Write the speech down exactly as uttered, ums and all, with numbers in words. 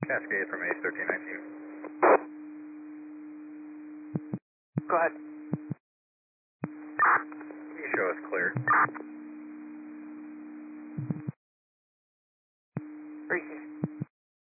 Cascade from A thirteen nineteen. Go ahead. Can you show us clear?